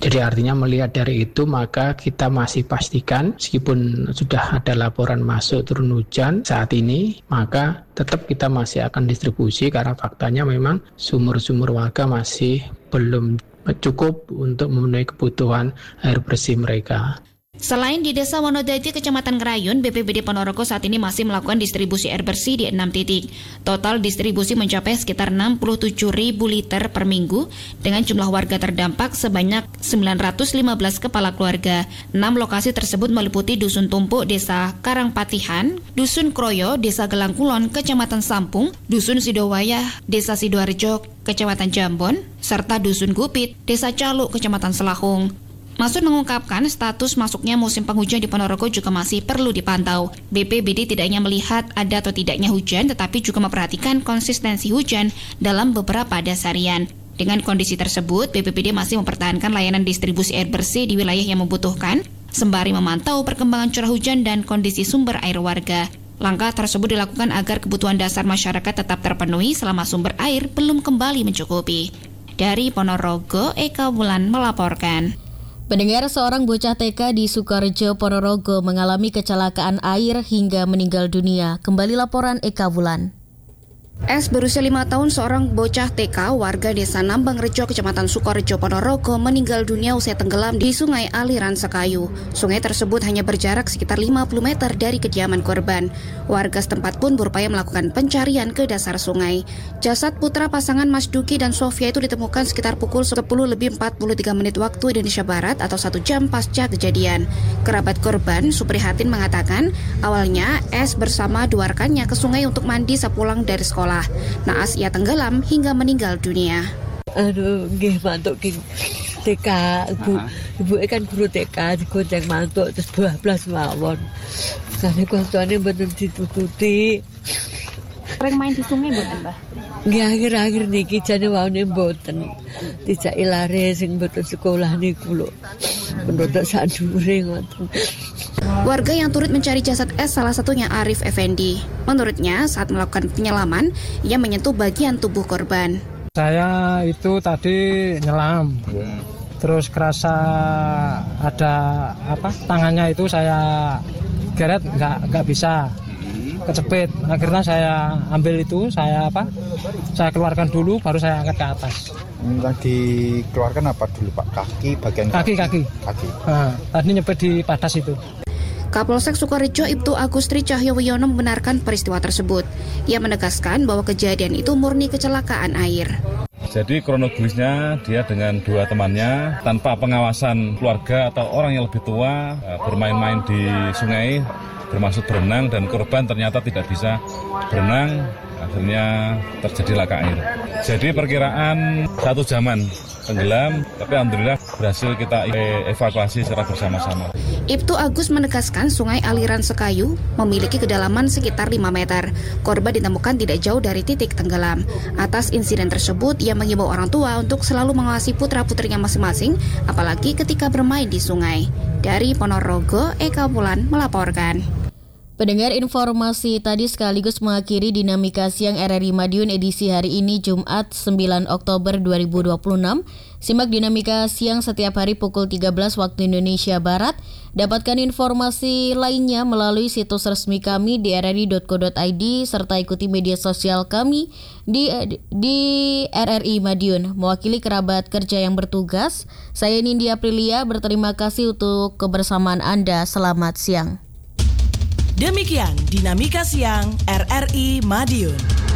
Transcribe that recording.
Jadi artinya melihat dari itu maka kita masih pastikan meskipun sudah ada laporan masuk turun hujan saat ini, maka tetap kita masih akan distribusi karena faktanya memang sumur-sumur warga masih belum cukup untuk memenuhi kebutuhan air bersih mereka. Selain di Desa Wonodadi, Kecamatan Ngerayun, BPBD Ponorogo saat ini masih melakukan distribusi air bersih di 6 titik. Total distribusi mencapai sekitar 67.000 liter per minggu dengan jumlah warga terdampak sebanyak 915 kepala keluarga. 6 lokasi tersebut meliputi Dusun Tumpuk, Desa Karangpatihan, Dusun Kroyo, Desa Gelangkulon, Kecamatan Sampung, Dusun Sidowayah, Desa Sidoarjo, Kecamatan Jambon, serta Dusun Gupit, Desa Caluk, Kecamatan Selahung. Masud mengungkapkan status masuknya musim penghujan di Ponorogo juga masih perlu dipantau. BPBD tidak hanya melihat ada atau tidaknya hujan, tetapi juga memperhatikan konsistensi hujan dalam beberapa dasarian. Dengan kondisi tersebut, BPBD masih mempertahankan layanan distribusi air bersih di wilayah yang membutuhkan, sembari memantau perkembangan curah hujan dan kondisi sumber air warga. Langkah tersebut dilakukan agar kebutuhan dasar masyarakat tetap terpenuhi selama sumber air belum kembali mencukupi. Dari Ponorogo, Eka Wulan melaporkan. Pendengar, seorang bocah TK di Sukorejo, Ponorogo mengalami kecelakaan air hingga meninggal dunia. Kembali laporan Eka Wulan. S berusia 5 tahun, seorang bocah TK warga Desa Nambang Rejo, Kecamatan Sukorejo, Ponorogo meninggal dunia usai tenggelam di Sungai Aliran Sekayu. Sungai tersebut hanya berjarak sekitar 50 meter dari kediaman korban. Warga setempat pun berupaya melakukan pencarian ke dasar sungai. Jasad putra pasangan Mas Duki dan Sofia itu ditemukan sekitar pukul 10:43 waktu Indonesia Barat atau 1 jam pasca kejadian. Kerabat korban, Suprihatin, mengatakan awalnya S bersama dua rekannya ke sungai untuk mandi sepulang dari sekolah. Naas ia tenggelam hingga meninggal dunia. Aduh, nggih mantuk ki TK, ibu kan guru TK digonceng mantuk terus bablas mawon. Sane koncone mboten ditututi. Sering main di sungai mboten, Mbah? Nggih akhir-akhir niki jane waune mboten. Dijaki lare sing mboten sekolah niku lho. Penduduk sak dhuwure ngoten. Warga yang turut mencari jasad S salah satunya Arif Effendi. Menurutnya, saat melakukan penyelaman, ia menyentuh bagian tubuh korban. Saya itu tadi nyelam, terus kerasa ada tangannya itu saya geret nggak bisa, kecepit. Akhirnya saya ambil itu, saya keluarkan dulu, baru saya angkat ke atas. Yang dikeluarkan apa dulu Pak? Kaki, bagian kaki. Nah, tadi nyepet di padas itu. Kapolsek Sukorejo Ibtu Agustri Cahyowiono membenarkan peristiwa tersebut. Ia menegaskan bahwa kejadian itu murni kecelakaan air. Jadi kronologisnya dia dengan dua temannya tanpa pengawasan keluarga atau orang yang lebih tua bermain-main di sungai bermaksud berenang dan korban ternyata tidak bisa berenang, akhirnya terjadi laka air. Jadi perkiraan 1 jaman tenggelam, tapi alhamdulillah berhasil kita evakuasi secara bersama-sama. Ibtu Agus menegaskan Sungai Aliran Sekayu memiliki kedalaman sekitar 5 meter. Korban ditemukan tidak jauh dari titik tenggelam. Atas insiden tersebut, ia mengimbau orang tua untuk selalu mengawasi putra-putrinya masing-masing, apalagi ketika bermain di sungai. Dari Ponorogo, Eka Wulan melaporkan. Pendengar, informasi tadi sekaligus mengakhiri Dinamika Siang RRI Madiun edisi hari ini Jumat 9 Oktober 2026. Simak Dinamika Siang setiap hari pukul 13 waktu Indonesia Barat. Dapatkan informasi lainnya melalui situs resmi kami di rri.co.id serta ikuti media sosial kami di RRI Madiun. Mewakili kerabat kerja yang bertugas, saya Nindya Aprilia berterima kasih untuk kebersamaan Anda. Selamat siang. Demikian Dinamika Siang RRI Madiun.